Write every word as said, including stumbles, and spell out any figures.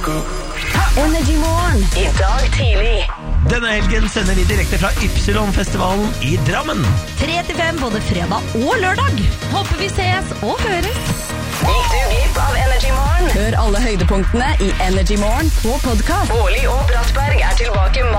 Energy Morgen i dag tidlig. Denne helgen sender vi direkte fra Ypsilon-festivalen i Drammen. tre til fem både fredag og lørdag. Håper vi ses og høres. Gikk du glipp av Energy Morgen? Hør alle høydepunktene i Energy Morgen på podcast. Bårli og Brattberg er tilbake